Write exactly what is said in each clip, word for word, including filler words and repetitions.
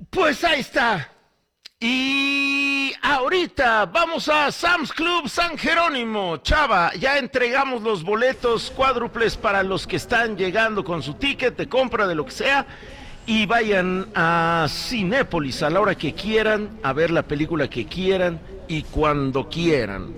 Pues ahí está. Y ahorita vamos a Sam's Club San Jerónimo. Chava, ya entregamos los boletos cuádruples para los que están llegando con su ticket de compra de lo que sea. Y vayan a Cinépolis a la hora que quieran, a ver la película que quieran y cuando quieran.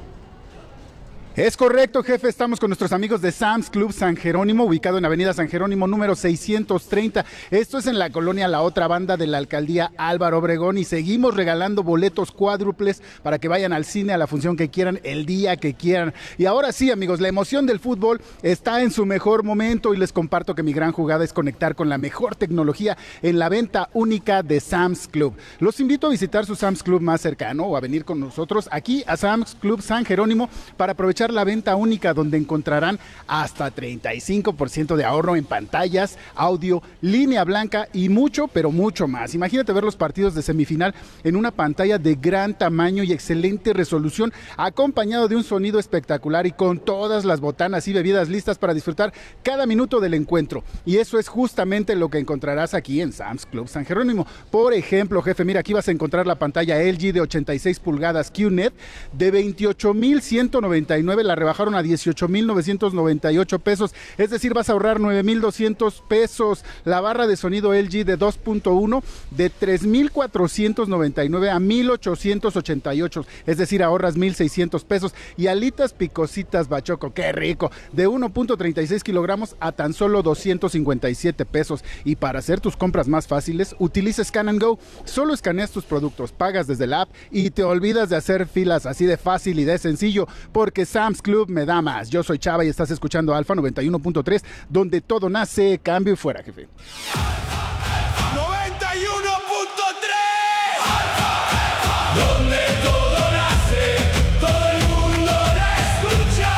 Es correcto, jefe, estamos con nuestros amigos de Sam's Club San Jerónimo, ubicado en Avenida San Jerónimo número seiscientos treinta. Esto es en la colonia La Otra Banda de la Alcaldía Álvaro Obregón y seguimos regalando boletos cuádruples para que vayan al cine a la función que quieran, el día que quieran. Y ahora sí, amigos, la emoción del fútbol está en su mejor momento y les comparto que mi gran jugada es conectar con la mejor tecnología en la venta única de Sam's Club. Los invito a visitar su Sam's Club más cercano o a venir con nosotros aquí a Sam's Club San Jerónimo para aprovechar la venta única, donde encontrarán hasta treinta y cinco por ciento de ahorro en pantallas, audio, línea blanca y mucho, pero mucho más. Imagínate ver los partidos de semifinal en una pantalla de gran tamaño y excelente resolución, acompañado de un sonido espectacular y con todas las botanas y bebidas listas para disfrutar cada minuto del encuentro. Y eso es justamente lo que encontrarás aquí en Sam's Club San Jerónimo. Por ejemplo, jefe, mira, aquí vas a encontrar la pantalla L G de ochenta y seis pulgadas Q N E T de veintiocho mil ciento noventa y nueve, la rebajaron a dieciocho mil novecientos noventa y ocho pesos, es decir, vas a ahorrar nueve mil doscientos pesos. La barra de sonido L G de dos punto uno de tres mil cuatrocientos noventa y nueve a mil ochocientos ochenta y ocho, es decir, ahorras mil seiscientos pesos. Y alitas picositas Bachoco, qué rico, de uno punto treinta y seis kilogramos a tan solo doscientos cincuenta y siete pesos. Y para hacer tus compras más fáciles, utiliza Scan and Go. Solo escaneas tus productos, pagas desde la app y te olvidas de hacer filas, así de fácil y de sencillo, porque Sam's Club me da más. Yo soy Chava y estás escuchando Alfa noventa y uno punto tres, donde todo nace, cambio y fuera, jefe. noventa y uno punto tres, donde todo nace, todo el mundo la escucha.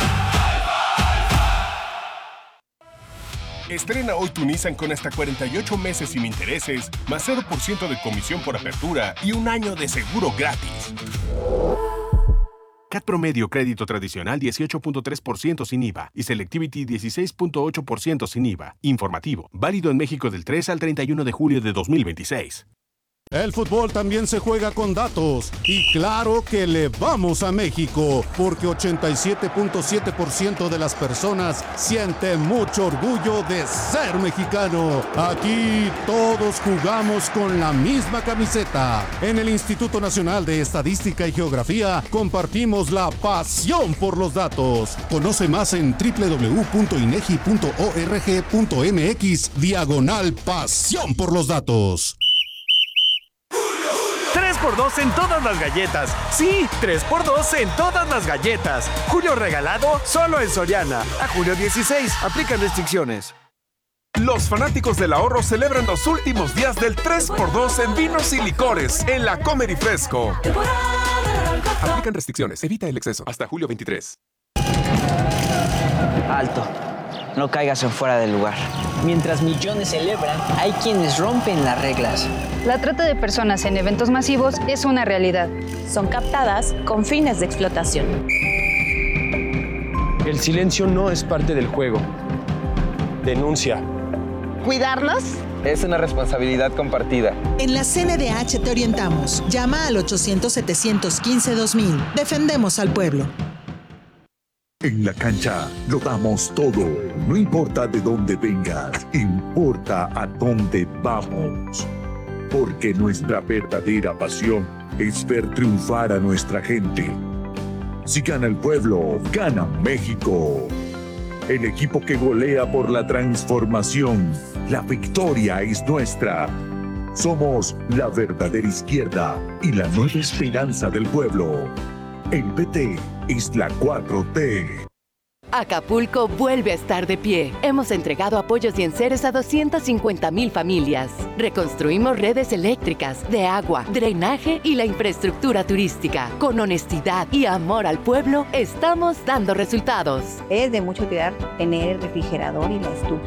Estrena hoy tu Nissan con hasta cuarenta y ocho meses sin intereses, más cero por ciento de comisión por apertura y un año de seguro gratis. C A T promedio crédito tradicional dieciocho punto tres por ciento sin I V A y Selectivity dieciséis punto ocho por ciento sin I V A. Informativo. Válido en México del tres al treinta y uno de julio de dos mil veintiséis. El fútbol también se juega con datos y claro que le vamos a México porque ochenta y siete punto siete por ciento de las personas sienten mucho orgullo de ser mexicano. Aquí todos jugamos con la misma camiseta. En el Instituto Nacional de Estadística y Geografía compartimos la pasión por los datos. Conoce más en doble u doble u doble u punto inegi punto org punto mx diagonal pasión por los datos. tres por dos en todas las galletas. Sí, tres por dos en todas las galletas. Julio regalado solo en Soriana. A julio dieciséis. Aplican restricciones. Los fanáticos del ahorro celebran los últimos días del tres por dos en vinos y licores en la Comer y Fresco. Aplican restricciones. Evita el exceso. Hasta julio veintitrés. Alto. No caigas en fuera del lugar. Mientras millones celebran, hay quienes rompen las reglas. La trata de personas en eventos masivos es una realidad. Son captadas con fines de explotación. El silencio no es parte del juego. Denuncia. ¿Cuidarnos? Es una responsabilidad compartida. En la C N D H te orientamos. Llama al ochocientos, setecientos quince, dos mil. Defendemos al pueblo. En la cancha lo damos todo. No importa de dónde vengas, importa a dónde vamos. Porque nuestra verdadera pasión es ver triunfar a nuestra gente. Si gana el pueblo, gana México. El equipo que golea por la transformación. La victoria es nuestra. Somos la verdadera izquierda y la nueva esperanza del pueblo. El P T es la cuatro T. Acapulco vuelve a estar de pie. Hemos entregado apoyos y enseres a doscientas cincuenta mil familias. Reconstruimos redes eléctricas, de agua, drenaje y la infraestructura turística. Con honestidad y amor al pueblo, estamos dando resultados. Es de mucha utilidad tener el refrigerador y la estufa.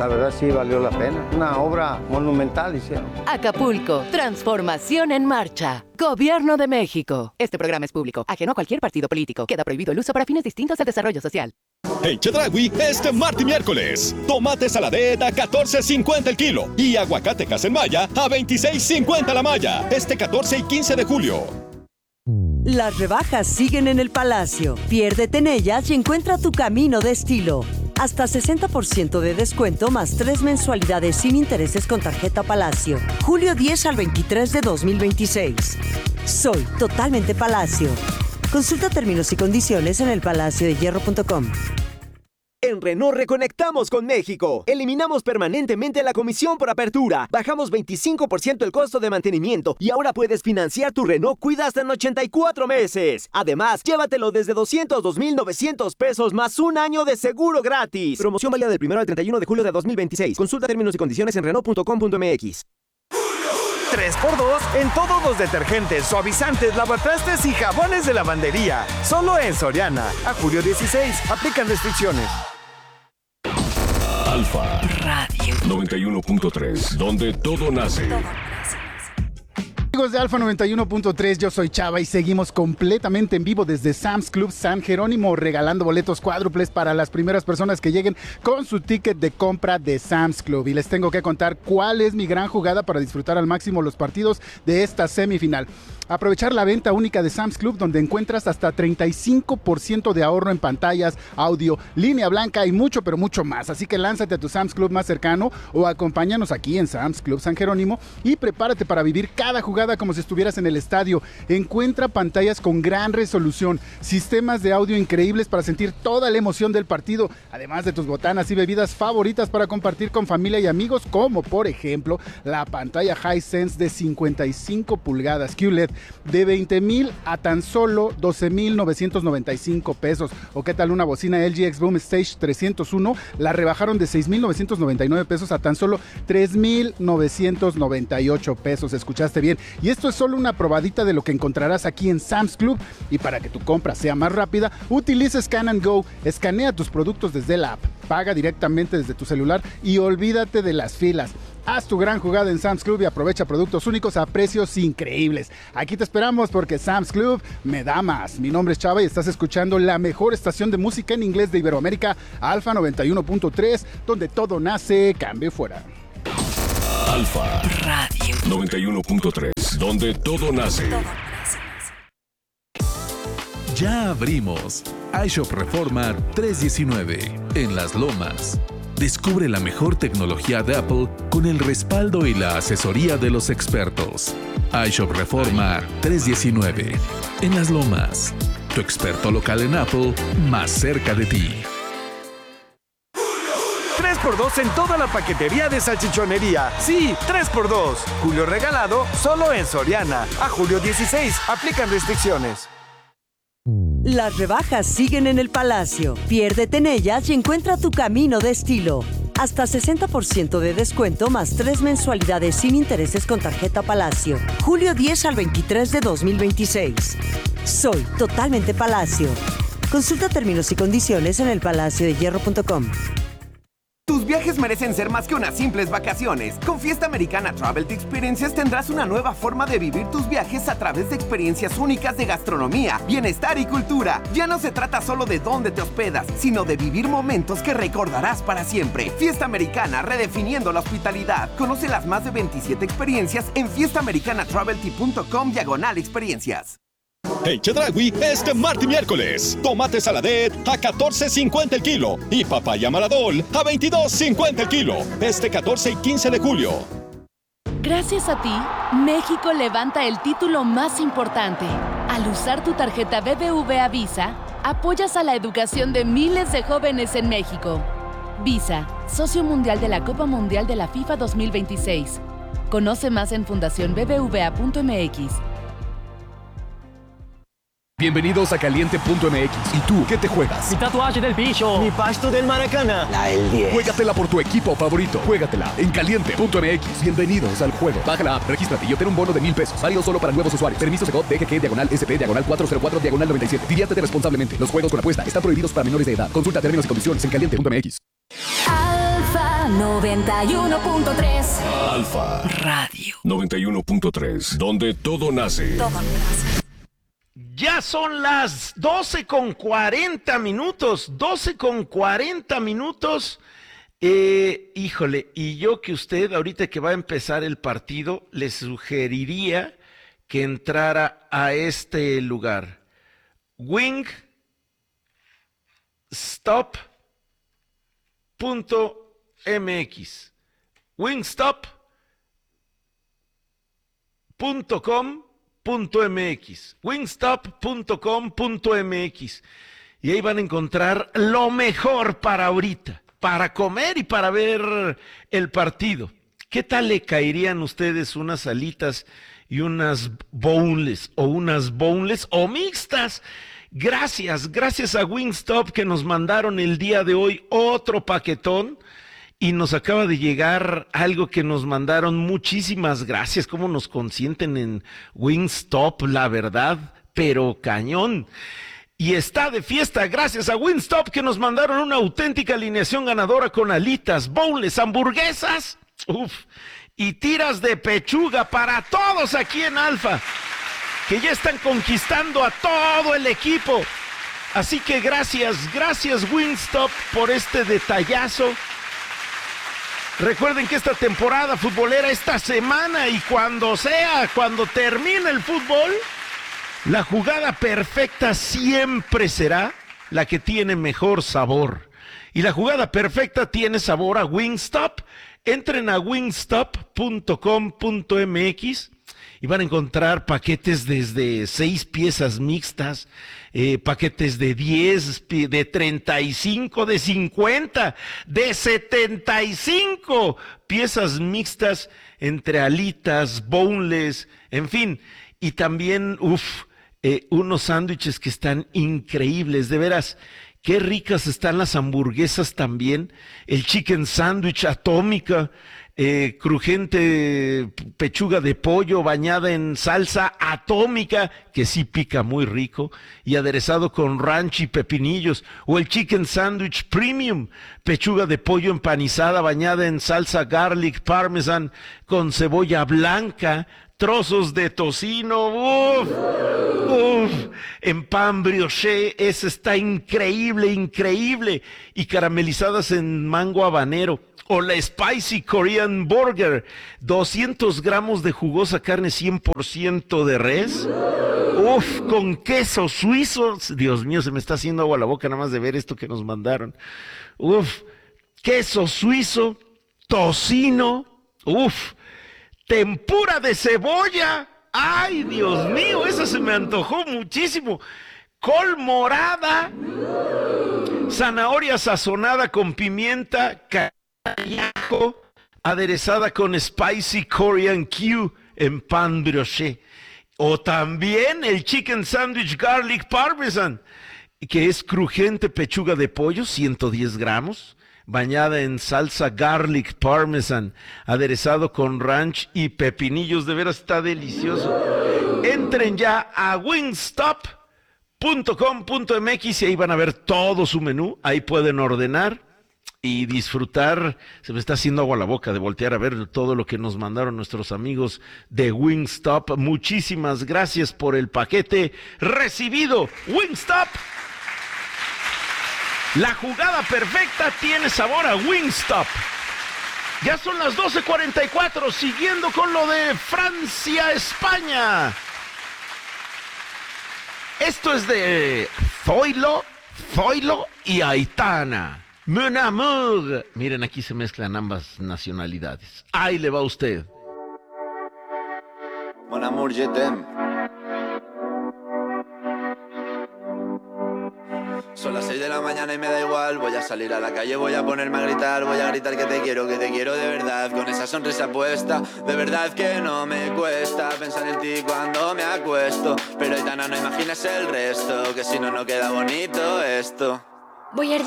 la verdad sí valió la pena. Una obra monumental hicieron. Acapulco, transformación en marcha. Gobierno de México. Este programa es público, ajeno a cualquier partido político. Queda prohibido el uso para fines distintos al desarrollo social. En Chedraui, este martes y miércoles, tomate saladet a catorce cincuenta el kilo y aguacate Casemaya a veintiséis cincuenta la malla, este catorce y quince de julio. Las rebajas siguen en el Palacio. Piérdete en ellas y encuentra tu camino de estilo. Hasta sesenta por ciento de descuento más tres mensualidades sin intereses con tarjeta Palacio. Julio diez al veintitrés de dos mil veintiséis. Soy totalmente Palacio. Consulta términos y condiciones en el palacio de hierro punto com. En Renault reconectamos con México. Eliminamos permanentemente la comisión por apertura. Bajamos veinticinco por ciento el costo de mantenimiento y ahora puedes financiar tu Renault Kwid hasta en ochenta y cuatro meses. Además, llévatelo desde doscientos dos mil novecientos pesos más un año de seguro gratis. Promoción válida del primero al treinta y uno de julio de dos mil veintiséis. Consulta términos y condiciones en renault punto com punto m x. tres por dos en todos los detergentes, suavizantes, lavatrastes y jabones de lavandería. Solo en Soriana. A julio dieciséis. Aplican restricciones. Alfa Radio noventa y uno punto tres, donde todo nace. Amigos de Alfa noventa y uno punto tres, yo soy Chava y seguimos completamente en vivo desde Sam's Club San Jerónimo, regalando boletos cuádruples para las primeras personas que lleguen con su ticket de compra de Sam's Club. Y les tengo que contar cuál es mi gran jugada para disfrutar al máximo los partidos de esta semifinal. Aprovechar la venta única de Sam's Club, donde encuentras hasta treinta y cinco por ciento de ahorro en pantallas, audio, línea blanca y mucho, pero mucho más. Así que lánzate a tu Sam's Club más cercano o acompáñanos aquí en Sam's Club San Jerónimo y prepárate para vivir cada jugada como si estuvieras en el estadio. Encuentra pantallas con gran resolución, sistemas de audio increíbles para sentir toda la emoción del partido, además de tus botanas y bebidas favoritas para compartir con familia y amigos, como por ejemplo la pantalla Hisense de cincuenta y cinco pulgadas Q L E D de veinte mil a tan solo doce mil novecientos noventa y cinco pesos. O qué tal una bocina L G X Boom Stage trescientos uno, la rebajaron de seis mil novecientos noventa y nueve pesos a tan solo tres mil novecientos noventa y ocho pesos. Escuchaste bien. Y esto es solo una probadita de lo que encontrarás aquí en Sam's Club. Y para que tu compra sea más rápida, utiliza Scan and Go. Escanea tus productos desde la app, paga directamente desde tu celular y olvídate de las filas. Haz tu gran jugada en Sam's Club y aprovecha productos únicos a precios increíbles. Aquí te esperamos porque Sam's Club me da más. Mi nombre es Chava y estás escuchando la mejor estación de música en inglés de Iberoamérica, Alfa noventa y uno punto tres, donde todo nace, cambio fuera. Alfa Radio noventa y uno punto tres, donde todo nace. Ya abrimos iShop Reforma trescientos diecinueve en Las Lomas. Descubre la mejor tecnología de Apple con el respaldo y la asesoría de los expertos. iShop Reforma trescientos diecinueve en Las Lomas. Tu experto local en Apple más cerca de ti. tres por dos en toda la paquetería de salchichonería. Sí, tres por dos. Julio regalado solo en Soriana. A julio dieciséis. Aplican restricciones. Las rebajas siguen en el Palacio. Piérdete en ellas y encuentra tu camino de estilo. Hasta sesenta por ciento de descuento más tres mensualidades sin intereses con tarjeta Palacio. Julio diez al veintitrés de dos mil veintiséis. Soy totalmente Palacio. Consulta términos y condiciones en el palacio de hierro punto com. Tus viajes merecen ser más que unas simples vacaciones. Con Fiesta Americana Travel Experiences tendrás una nueva forma de vivir tus viajes a través de experiencias únicas de gastronomía, bienestar y cultura. Ya no se trata solo de dónde te hospedas, sino de vivir momentos que recordarás para siempre. Fiesta Americana, redefiniendo la hospitalidad. Conoce las más de veintisiete experiencias en fiesta americana travel punto com diagonal experiencias. En Chedraui, este martes y miércoles, tomate saladet a catorce cincuenta el kilo y papaya maradol a veintidós cincuenta el kilo, este catorce y quince de julio. Gracias a ti, México levanta el título más importante. Al usar tu tarjeta B B V A Visa, apoyas a la educación de miles de jóvenes en México. Visa, socio mundial de la Copa Mundial de la FIFA dos mil veintiséis. Conoce más en fundación b b v a punto m x. Bienvenidos a Caliente punto m x. ¿Y tú qué te juegas? Mi tatuaje del bicho. Mi pasto del Maracana. La L diez. Juégatela por tu equipo favorito. Juégatela en Caliente punto m x. Bienvenidos al juego. Baja la app, regístrate y obtén un bono de mil pesos. Válido solo para nuevos usuarios. Permiso Segov D G G diagonal S P diagonal cuatro cero cuatro diagonal noventa y siete. Diviértete responsablemente. Los juegos con apuesta están prohibidos para menores de edad. Consulta términos y condiciones en Caliente punto m x. Alfa Alfa noventa y uno punto tres. Alfa Radio noventa y uno punto tres, donde todo nace. Todo nace. Ya son las doce con cuarenta minutos, doce con cuarenta minutos. Eh, híjole, y yo que usted, ahorita que va a empezar el partido, le sugeriría que entrara a este lugar. wingstop punto m x. wingstop punto com punto m x. wingstop punto com punto m x. Y ahí van a encontrar lo mejor para ahorita, para comer y para ver el partido. ¿Qué tal le caerían ustedes unas alitas y unas boneless o unas boneless o mixtas? Gracias, gracias a Wingstop que nos mandaron el día de hoy otro paquetón y nos acaba de llegar algo que nos mandaron. Muchísimas gracias, cómo nos consienten en Wingstop, la verdad, pero cañón. Y está de fiesta gracias a Wingstop que nos mandaron una auténtica alineación ganadora con alitas, boneless, hamburguesas, uf, y tiras de pechuga para todos aquí en Alfa, que ya están conquistando a todo el equipo. Así que gracias, gracias Wingstop por este detallazo. Recuerden que esta temporada futbolera, esta semana y cuando sea, cuando termine el fútbol, la jugada perfecta siempre será la que tiene mejor sabor. Y la jugada perfecta tiene sabor a Wingstop. Entren a wingstop punto com punto m x y van a encontrar paquetes desde seis piezas mixtas, eh, paquetes de diez, de treinta y cinco, de cincuenta, de setenta y cinco piezas mixtas entre alitas, boneless, en fin. Y también, uff, eh, unos sándwiches que están increíbles, de veras. Qué ricas están las hamburguesas también, el chicken sandwich atómica, eh, crujiente pechuga de pollo bañada en salsa atómica, que sí pica muy rico, y aderezado con ranch y pepinillos, o el chicken sandwich premium, pechuga de pollo empanizada bañada en salsa garlic parmesan con cebolla blanca, trozos de tocino, uff, uff, en pan brioché, ese está increíble, increíble, y caramelizadas en mango habanero, o la Spicy Korean Burger, doscientos gramos de jugosa carne cien por ciento de res, uff, con queso suizo, Dios mío, se me está haciendo agua la boca nada más de ver esto que nos mandaron, uff, queso suizo, tocino, uff, tempura de cebolla, ay Dios mío, esa se me antojó muchísimo, col morada, zanahoria sazonada con pimienta, carayaco, aderezada con Spicy Korean Q en pan brioché, o también el chicken sandwich garlic parmesan, que es crujiente pechuga de pollo, ciento diez gramos, bañada en salsa garlic parmesan, aderezado con ranch y pepinillos, de veras está delicioso. Entren ya a wingstop punto com punto m x y ahí van a ver todo su menú, ahí pueden ordenar y disfrutar. Se me está haciendo agua la boca de voltear a ver todo lo que nos mandaron nuestros amigos de Wingstop. Muchísimas gracias por el paquete recibido. Wingstop, la jugada perfecta tiene sabor a Wingstop. Ya son las doce cuarenta y cuatro, siguiendo con lo de Francia-España. Esto es de Zoilo, Zoilo y Aitana. Mon amour. Miren, aquí se mezclan ambas nacionalidades. Ahí le va a usted. Mon amour, je t'aime. Son las seis de la mañana y me da igual. Voy a salir a la calle, voy a ponerme a gritar. Voy a gritar que te quiero, que te quiero de verdad. Con esa sonrisa puesta, de verdad que no me cuesta pensar en ti cuando me acuesto. Pero Aitana, no imagines el resto, que si no, no queda bonito esto. Voy a